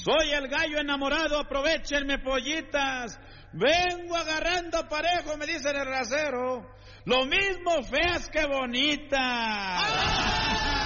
Soy el gallo enamorado, aprovechenme, pollitas. Vengo agarrando parejo, me dice el rasero. Lo mismo feas que bonitas.